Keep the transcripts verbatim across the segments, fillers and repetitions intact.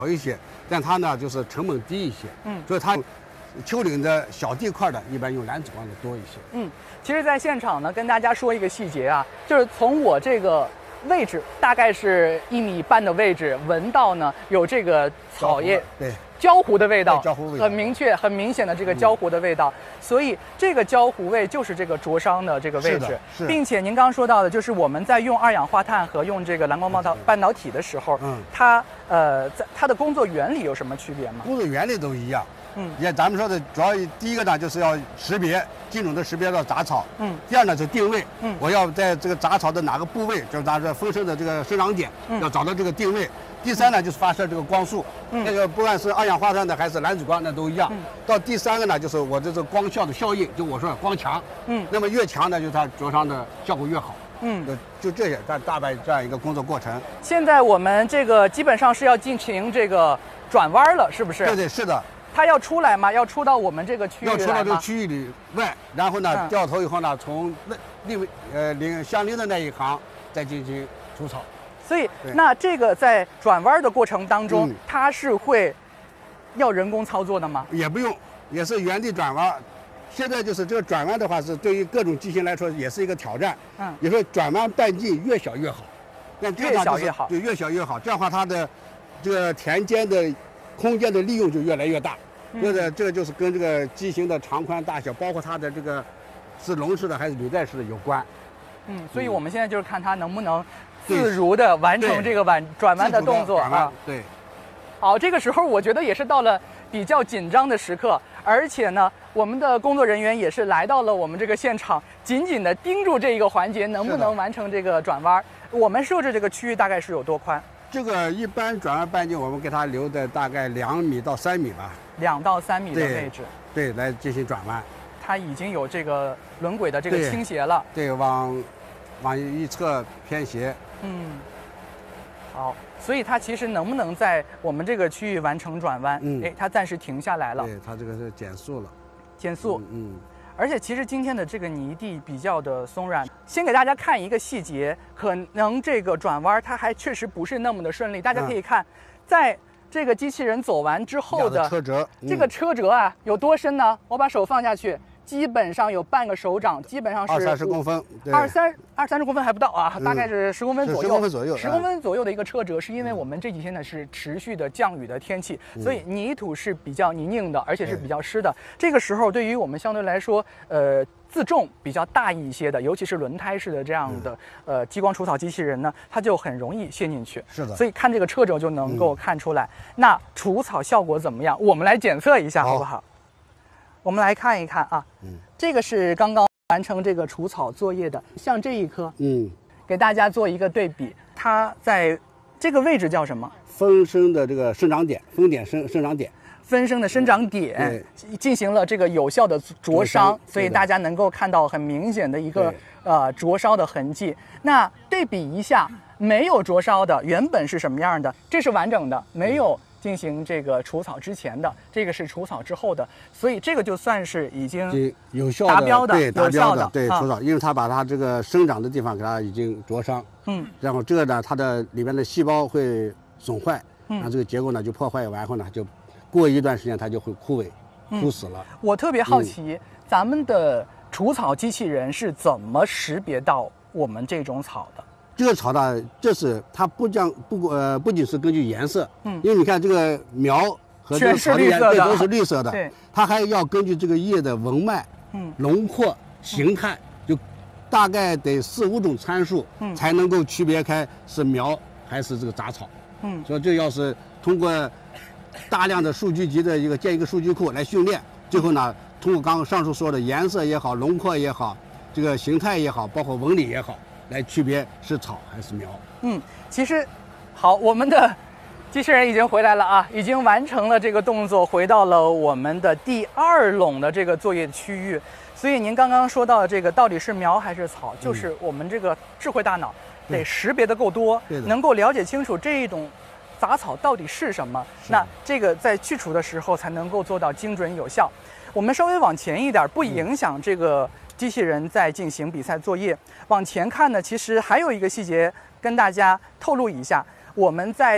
好一些，但它呢就是成本低一些，嗯，所以它丘陵的小地块的，一般用蓝紫光的多一些。 嗯，其实，在现场呢，跟大家说一个细节啊，就是从我这个位置，大概是一米半的位置，闻到呢有这个草叶， 对。 焦糊的味道， 焦糊味道很明确、很明显的这个焦糊的味道，嗯、所以这个焦糊味就是这个灼伤的这个位置，并且您刚刚说到的，就是我们在用二氧化碳和用这个蓝光半导半导体的时候，嗯，它呃，在它的工作原理有什么区别吗？ 工作原理都一样，嗯，也咱们说的主要第一个呢，就是要识别精准的识别到杂草，嗯，第二呢是定位，嗯，我要在这个杂草的哪个部位，就是咱这风声的这个生长点，嗯，要找到这个定位。第三呢，就是发射这个光束，嗯，那个不管是二氧化碳的还是蓝紫光，那都一样。嗯、到第三个呢，就是我这个光效的效应，就我说光强，嗯，那么越强呢，就是它灼伤的效果越好。嗯，就就这些，大大概这样一个工作过程。 现在我们这个基本上是要进行这个转弯了，是不是？ 对对，是的。 它要出来吗？要出到我们这个区域来吗？ 要出到这个区域里外，然后呢，嗯、掉头以后呢，从那另呃邻相邻的那一行再进行除草。 所以，那这个在转弯的过程当中，嗯、它是会要人工操作的吗？ 也不用，也是原地转弯。现在就是这个转弯的话，是对于各种机型来说也是一个挑战。嗯，也说转弯半径越小越好， 那越小越好， 对，越小越好。这样的话，它的这个田间的空间的利用就越来越大。嗯，这个这个就是跟这个机型的长宽大小，包括它的这个是笼式的还是履带式的有关。 嗯，所以我们现在就是看它能不能自如的完成这个弯转弯的动作啊。 对。 好，这个时候我觉得也是到了比较紧张的时刻，而且呢，我们的工作人员也是来到了我们这个现场，紧紧的盯住这一个环节能不能完成这个转弯。我们设置这个区域大概是有多宽？ 这个一般转弯半径我们给它留的大概两米到三米吧。 两到三米的位置。 对，来进行转弯。 它已经有这个轮轨的这个倾斜了。 对，对往往一侧偏斜。嗯。 好，所以它其实能不能在我们这个区域完成转弯？嗯，哎，它暂时停下来了。 对，它这个是减速了。 减速。 嗯。嗯而且其实今天的这个泥地比较的松软。先给大家看一个细节，可能这个转弯它还确实不是那么的顺利。大家可以看，在这个机器人走完之后的车辙， 这个车辙啊有多深呢？我把手放下去。基本上有半个手掌，基本上是二三十公分， 二三二三十公分还不到啊，嗯、大概是十公分左右， 十公分左右， 十公分左右的一个车辙，是因为我们这几天呢是持续的降雨的天气，嗯、所以泥土是比较泥泞的，而且是比较湿的。这个时候对于我们相对来说，呃，自重比较大一些的，尤其是轮胎式的这样的、嗯、呃激光除草机器人呢，它就很容易陷进去。 是的， 所以看这个车轴就能够看出来。嗯、那除草效果怎么样？我们来检测一下，好不好？我们来看一看啊，嗯，这个是刚刚完成这个除草作业的，像这一棵，嗯，给大家做一个对比，它在这个位置叫什么？ 分生的这个生长点，分点生生长点， 分生的生长点进行了这个有效的灼伤，所以大家能够看到很明显的一个呃灼烧的痕迹。那对比一下，没有灼烧的原本是什么样的？这是完整的，没有。进行这个除草之前的，这个是除草之后的，所以这个就算是已经有效达标的， 对，达标的，对， 啊、 除草，因为它把它这个生长的地方给它已经灼伤，嗯，然后这个呢，它的里面的细胞会损坏，嗯，然后这个结构呢就破坏完后呢，就过一段时间它就会枯萎、枯死了。 嗯、我特别好奇，嗯、咱们的除草机器人是怎么识别到我们这种草的？ 这个草呢，这是它不将不呃不仅是根据颜色，嗯，因为你看这个苗和这个草的颜色都是绿色的， 对， 它还要根据这个叶的纹脉、嗯，轮廓、形态，就大概得四五种参数，嗯，才能够区别开是苗还是这个杂草，嗯，所以这要是通过大量的数据集的一个建一个数据库来训练，最后呢，通过刚刚上述说的颜色也好、轮廓也好、这个形态也好，包括纹理也好。来区别是草还是苗。 嗯，其实，好，我们的机器人已经回来了啊，已经完成了这个动作，回到了我们的第二垄的这个作业区域。所以您刚刚说到的这个到底是苗还是草，嗯、就是我们这个智慧大脑得识别的够多，能够了解清楚这一种杂草到底是什么，那这个在去除的时候才能够做到精准有效。我们稍微往前一点，不影响这个。机器人在进行比赛作业，往前看呢，其实还有一个细节跟大家透露一下。我们在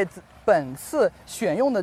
本次选用的